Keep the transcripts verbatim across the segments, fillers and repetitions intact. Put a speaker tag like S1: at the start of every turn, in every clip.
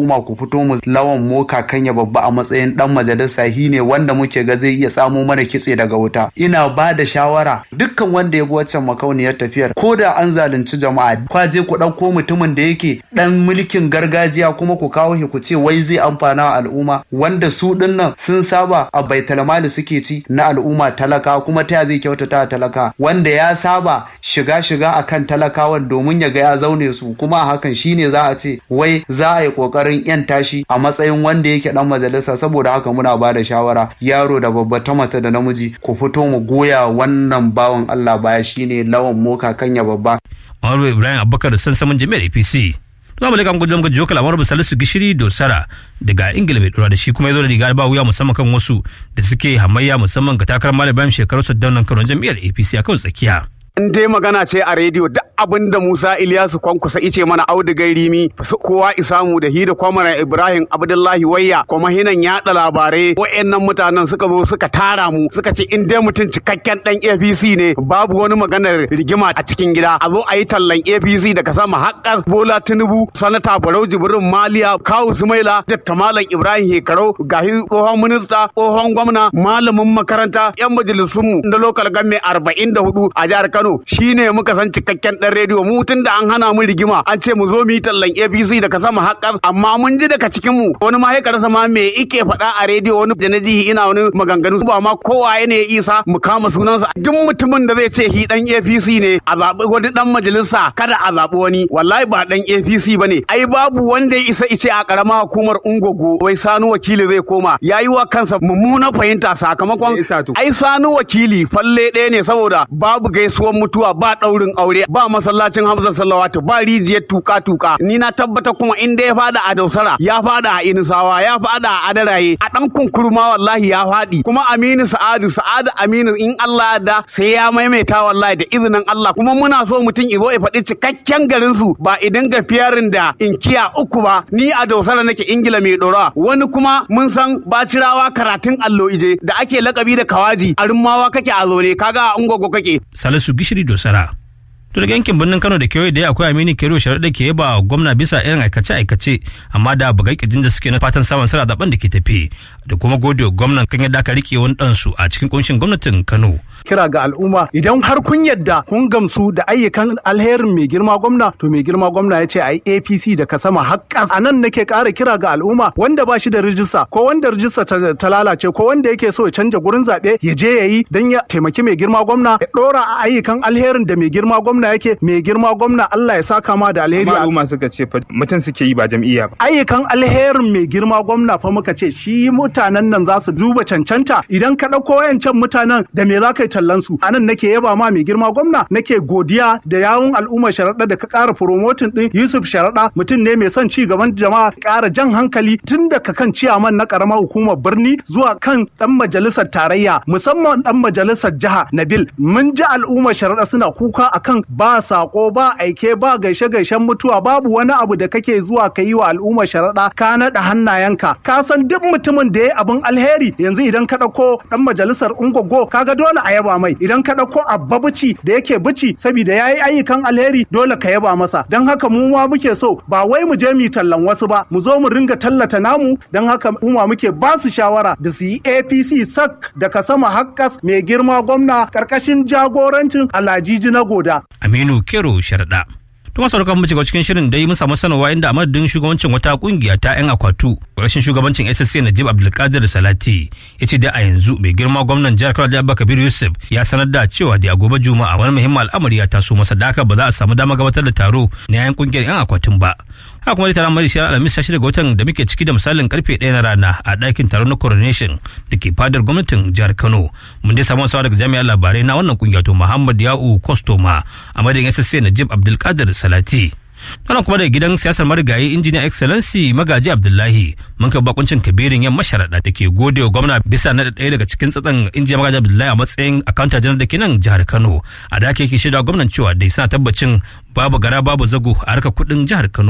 S1: al'umma ku fito mu Lawan Moka Kanya Babba a matsayin dan majalisa ne wanda muke ga zai iya samo mana kitse daga wuta. Ina ba da shawara dukkan wanda ya bi waccan makauniyar tafiyar ko da an zalunci jama'a kwa je ku ɗauko mutumin da yake dan mulkin gargajiya kuma ku kawo shi ku ce wai zai amfana wa al'umma, wanda su dinnan sun saba a baitul mali suke ci na al'umma talaka, kuma ta zai kyautata talaka wanda ya saba shiga shiga akan talakawan domin ya ga ya zaune su, kuma a hakan shine za a ce wai za a yi kokarin yan tashi a matsayin wanda yake dan majalisa. Saboda haka muna ba da shawara yaro da babba ta mata da namiji ku fito mu goya wannan bawan Allah baya, shine Lawan Moka Kanya Babba.
S2: Malam Ibrahim Abubakar sansamin jami'ar A P C. Zamu leka mu gudu joka labarin Salisu Gishiri Dosara daga Ingila mai dora da shi kuma ya zo da riga ba wuya musamman kan wasu da suke hamayya musamman ga takarar Malam Ibrahim shekaru Sadaunan Kano jami'ar A P C a kawai tsakiya.
S3: In dai magana ce a rediyo duk abin da Musa Iliyasu Kwankusa ice mana audigai rimi kowa isamu da hi da kwamara Ibrahim Abdullahi Wayya kuma hinan yaɗa labarai wayannan mutanen suka zo suka tara mu suka ce in dai mutum cikakken dan A P C ne babu wani maganar rigima a cikin gida, a zo a yi tallan A P C daga sama haƙƙas Bola Tinubu, Sanata Barau Jibrin Maliya, Kawu Sumaila, Dr. Malam Ibrahim Hekaro, gahi tsohon minista, tsohon gwamna, malamin makaranta, yan majalisunmu na lokal gamme arba'in da hudu a jihar Kano shine muka san cikakken dan rediyo. Mu tun da an hana mu rigima an ce mu zo mu yi tallan A P C daga sama haƙƙas, amma mun ji daga cikin mu wani ma ya karasa ma me ike faɗa a rediyo, wani da na ji ina wani maganganu ba ma kowa ne ya isa mu kama sunansa. Duk mutumin da zai ce hi dan A P C ne a zaɓi wani dan majalisa kada a zaɓi wani, wallahi ba dan A P C bane. Ai babu wanda ya isa ice a ƙarama hukumar Ungogo wai Sanu Wakili zai koma, yayi wa kansa mummuna fahimta sakamakon ai Sanu Wakili falle ɗaya ne saboda babu gaisuwar mutuwa, ba ɗaurin aure, ba masallacin Hamza Salawatu, ba rijiyar tuka tuka. Ni na tabbata kuma in dai ya fada a Dausara, ya fada a Inisawa, ya fada a Adaraye, a dan kunkurma wallahi ya fadi. Kuma Aminu Sa'adu, Sa'adu Aminu in Allah ya da sai ya maimaita wallahi da izinin Allah. Kuma muna so mutum izo ya faɗi cikakken garin su ba idan ga fiyarin da inkiya uku ba. Ni a Dausara nake Ingila mai dora, wani kuma mun san Bacirawa karatun allo ije da ake lakabi da Kawaji, a Rummawa kake a Zone, kaga a Ungogo kake.
S2: Salisu Gishiri Dosara. To daga yankin birnin Kano da kewaye da akwai Aminu Kero Sharaɗa ke yaba gwamna bisa irin aikace-aikace amma da bugai kijin da suke na fatan samun sara zaben da ke tafi da kuma gode gwamnan kan yadda aka rike wani ɗansu a cikin kunshin gwamnatin Kano.
S4: Kira ga al'umma idan har kun yadda kun gamsu da ayyukan alherin mai girma gwamna to mai girma gwamna ya ce a yi A P C daga sama haƙƙas. A nan nake ƙara kira ga al'umma wanda ba shi da rijista ko wanda rijista ta lalace ko wanda yake so ya canja gurin zaɓe ya je ya yi don ya taimaki mai girma gwamna ya ɗora a ayyukan alherin da mai girma gwamna yake. Mai girma gwamna Allah ya saka ma da alheri.
S5: Al'umma suka ce mutum suke yi ba jam'iyya ba.
S4: Ayyukan alherin mai girma gwamna fa muka ce shi mutanen nan za su duba cancanta. Idan ka ɗauko wayancan mutanen da me za ka yi tallan su. Anan nake yaba ma mai girma gwamna, nake godiya da yawun al'ummar Sharaɗa da ka ƙara promoting din Yusuf Sharaɗa, mutum ne mai son ci gaban jama'a, ƙara jan hankali tun daga kan ciyaman na ƙaramar hukumar birni zuwa kan ɗan majalisar tarayya, musamman ɗan majalisar jiha Nabil. Mun ji al'ummar Sharaɗa suna kuka akan ba sako, ba aike, ba gaishe-gaishen mutuwa, babu wani abu da kake zuwa ka yi wa al'ummar Sharaɗa ka naɗa hannayenka. Ka san duk mutumin da ya abin alheri yanzu idan ka ɗauko ɗan majalisar Ungogo kaga dole a yaba mai. Idan ka ɗauko Abba Bici da yake Bici saboda ya yi ayyukan alheri dole ka yaba masa. Don haka mu ma muke so ba wai mu je mu tallan wasu ba, mu zo mu ringa tallata namu. Don haka mu ma muke ba su shawara da su yi A P C sak daga sama haƙƙas mai girma gwamna ƙarƙashin jagorancin Alhajiji na Goda.
S2: Aminu Kero Sharaɗa. To masu sauran mu shiga cikin shirin dai mun samu sanarwa inda a madadin shugabancin wata kungiya ta yan akwatu rashin shugabancin S S C Najib Abdulkadir Salati ya ce da a yanzu mai girma gwamnan jihar Kano Abba Kabir Yusuf ya sanar da cewa da a gobe Juma'a wani muhimmin al'amari ya taso masa da haka ba za a samu damar gabatar da taro na yayin kungiyar yan akwatun ba. Haka kuma da taron mari shi Alhamis sashi daga watan da muke ciki da misalin karfe ɗaya na rana a ɗakin taron na coronation da ke fadar gwamnatin jihar Kano. Mun dai samu sawa daga jami'an labarai na wannan kungiya to Muhammad Ya'u Kostoma a madadin S S C Najib Abdulkadir Salati. Sannan kuma daga gidan siyasar marigayi injiniya excellency Magaji Abdullahi mun kai bakuncin Kabirin yan masharaɗa da ke gode wa gwamna bisa na ɗaya daga cikin tsatsan injiniya Magaji Abdullahi a matsayin akanta janar da ke nan jihar Kano. A da ake yake shaida gwamnan cewa dai suna tabbacin babu gara babu zago a harkar kuɗin jihar Kano.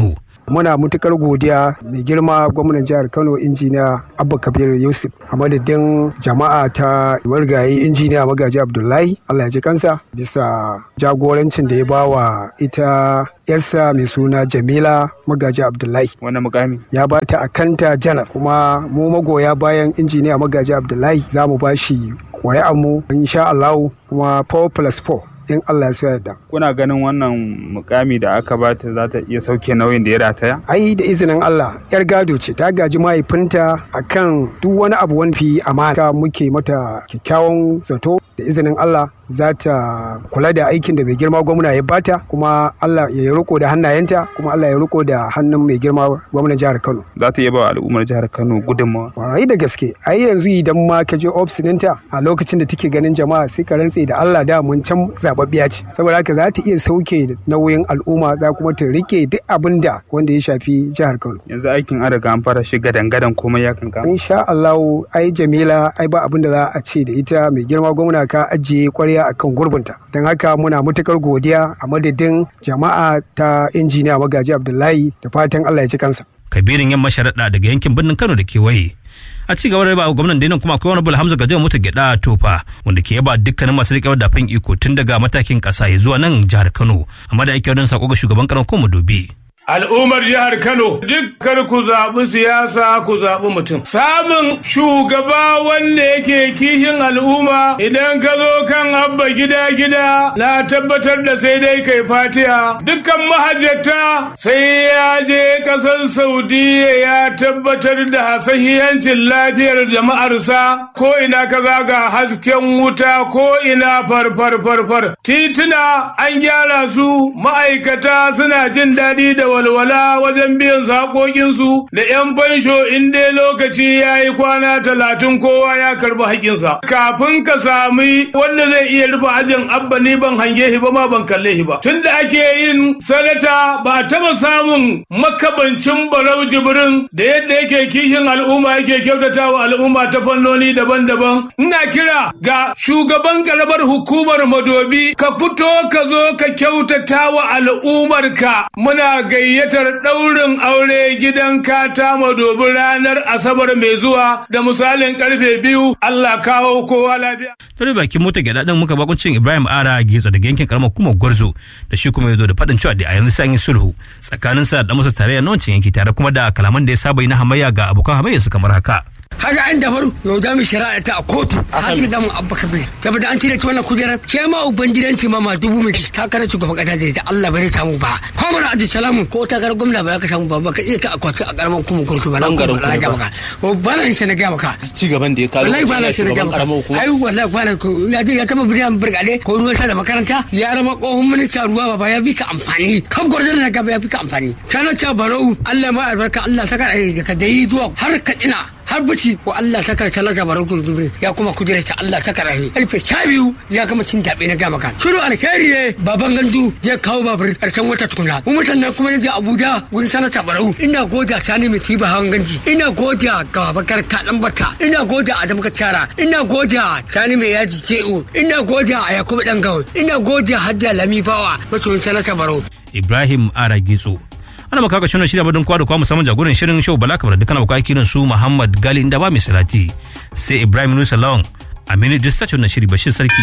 S6: muna mutukar godiya mai girma gwamnan jihar Kano injiniya Abba Kabir Yusuf a madadin jama'a ta wargaye injiniya Magaji Abdullahi Allah ya ji kansa bisa jagorancin da ya bawa ita yarsa mai suna Jamila Magaji Abdullahi.
S5: Wannan mukami
S6: ya bata akanta janar, kuma mu magoya bayan injiniya Magaji Abdullahi za mu bashi mu insha Allah, kuma four plus four in Allah ya so yarda.
S5: Kuna ganin wannan mukami da aka bata za ta iya sauke nauyin da ya rataya?
S6: Ai da izinin Allah, yar gado ce, ta gaji mahaifinta akan duk wani abu wanda fi amana. Muke mata kyakkyawan zato da izinin Allah za ta kula da aikin da mai girma gwamna ya bata, kuma Allah ya riko da hannayenta, kuma Allah ya riko da hannun mai girma gwamnan jihar Kano.
S5: Za ta iya ba al'ummar jihar Kano gudunmawa?
S6: Ai da gaske, ai yanzu idan ma ka je ofis ɗinta a lokacin da take ganin jama'a sai ka rantse da Allah da mun can zababbiya ce, saboda haka za ta iya sauke nauyin al'umma, za kuma ta rike duk abin da wanda ya shafi jihar Kano.
S5: Yanzu aikin an riga an fara shi gadan-gadan komai ya kanka?
S6: Insha Allah, ai Jamila ai ba abin da za a ce da ita, mai girma gwamna ka ajiye kwarya akan gurbinta, don haka muna matukar godiya a madadin jama'a ta injiniya Magaji Abdullahi, da fatan Allah ya ci kansa.
S2: Kabirin yamma sharaɗa daga yankin birnin Kano da kewaye. A ci gaba da yaba gwamnan Dinin kuma akwai wani bul Hamza Gajiya Mutu Gyaɗa Tofa wanda ke yaba dukkanin masu riƙe da fan iko tun daga matakin ƙasa ya zuwa nan jihar Kano, amma da ake wadon sako ga shugaban Kano ko Madobi.
S7: Al'ummar jihar Kano, dukkan ku zaɓi siyasa ku zaɓi mutum. Samun shugaba wanda yake kishin al'umma, idan ka zo kan abba gida-gida na tabbatar da sai dai kai fatiha. Dukkan mahajjata sai ya je ƙasar Saudiya ya tabbatar da sahihancin lafiyar jama'arsa, ko ina ka zaga hasken wuta, ko ina farfar-farfar. Tituna an gyara su, ma'aikata suna jin daɗi da walwala wajen biyan sakokinsu da 'yan fansho in dai lokaci ya yi kwana talatin kowa ya karbi haƙinsa. Kafin ka sami wanda zai iya rufe ajin abba ni ban hange shi ba ma ban kalle shi ba. Tun da ake yin sanata ba taɓa samun makabancin Barau Jibrin da yadda yake kishin al'umma yake kyautata wa al'umma ta fannoni daban-daban. Ina kira ga shugaban karamar hukumar Madobi, ka fito ka zo ka kyautata wa al'ummarka. Muna gayyatar ɗaurin aure gidan kata Madobi ranar Asabar mai zuwa da misalin karfe biyu. Allah kawo kowa lafiya.
S2: Tare bakin mota gyaɗa ɗin muka bakuncin Ibrahim Ara Getso daga yankin karamar kuma Gwarzo da shi kuma ya zo da faɗin cewa da a yanzu sai an yi sulhu tsakanin sa da masa tarayya na wancan yanki, tare kuma da kalaman da ya saba yi na hamayya ga abokan hamayya su kamar haka.
S8: haka an dabaru yau da mu shari'a ta a kotu hakim da mu abba kabir saboda an tire ta wannan kujerar ke ma uban gidanci ma ma dubu mai ta kare shugaban kasa da ita Allah bai samu ba kwamar abdu salamu ko ta gar gwamna ba ka samu ba ba ka iya ka akwati a karaman kuma kurku ba nan garin kuma ga maka ko balan shi na ga maka
S9: ci gaban da ya kawo
S8: wallahi balan shi na ga maka ai wallahi balan ko ya je ya taba bidan burgade ko ruwan sa da makaranta ya rama kohon minista ruwa ba ya bi ka amfani kan gordon na gaba ya bi ka amfani kana ta barau Allah ma albarka Allah saka ai ka dai zuwa har ka ina har bici ko Allah saka talaka barau gudu ya kuma kudure ta Allah saka rahi karfe sha biyu ya gama cin dabe na gama kan shiru alkhairi ne baban gandu ya kawo babur karshen wata tukuna mu mutanen kuma yaje Abuja wurin sanata barau ina goda sani mai tiba hawan ganji ina goda ga bakar kadan bata ina goda Adam Kaccara ina goda sani mai yaji ceo ina goda Yakubu dan gawo ina goda Hadda Lami Bawa masoyin sanata barau.
S2: Ibrahim Ara Getso. Ana maka kashin shirya badin kwa da kwa musamman jagoran shirin show Bala Kabar da kana baka kiran su Muhammad Gali inda ba mai salati sai Ibrahim Nusa Lawan Aminu Dispatch wannan shiri Bashir Sarki.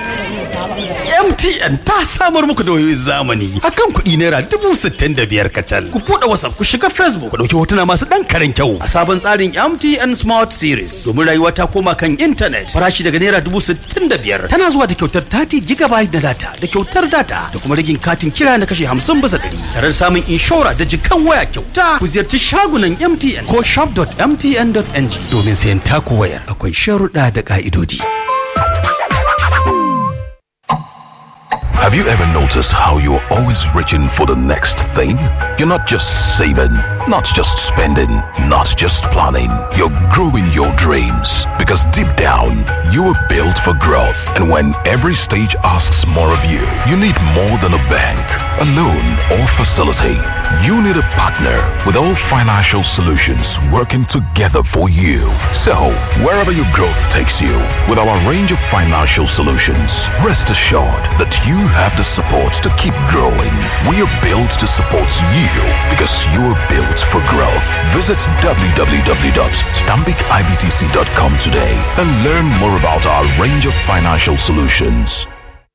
S10: M T N ta samar muku da wayoyin zamani akan kuɗi naira dubu sittin da biyar kacal. Ku buɗe WhatsApp ku shiga Facebook ku ɗauki hotuna masu ɗan karen kyau a sabon tsarin M T N Smart Series domin rayuwa ta koma kan intanet farashi daga naira dubu sittin da biyar tana zuwa da kyautar thirty gigabyte na data da kyautar data da kuma rigin katin kira na kashe hamsin bisa ɗari tare da samun inshora da jikan waya kyauta. Ku ziyarci shagunan M T N ko shop dot m t n dot n g domin sayan taku wayar akwai sharuɗa da ƙa'idodi.
S11: Have you ever noticed how you're always reaching for the next thing? You're not just saving, not just spending, not just planning. You're growing your dreams because deep down, you were built for growth. And when every stage asks more of you, you need more than a bank, a loan, or facility. You need a partner with all financial solutions working together for you. So, wherever your growth takes you, with our range of financial solutions, rest assured that you have the support to keep growing. We are built to support you because you are built for growth. Visit w w w dot stanbic i b t c dot com today and learn more about our range of financial solutions.